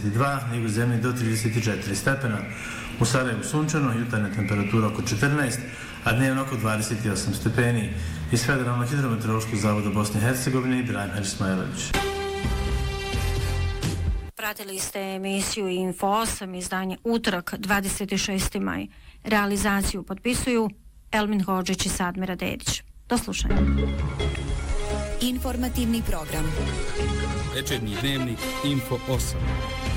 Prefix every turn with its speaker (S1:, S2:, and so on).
S1: 32, na jugu zemlje do 34 stepena. U Sarajevu sunčano, jutarnja temperatura oko 14, a dnevno oko 28 stepeni. Iz Federalnog hidrometeorološkog zavoda Bosne i Hercegovine, Ibrahim Ismailović.
S2: Pratili ste emisiju Info 8, izdanje utorak 26. maj. Realizaciju potpisuju Elmin Hodžić i Sadmira Dedić. Do slušanja.
S3: Informativni program.
S4: Večernji dnevnik Info 8.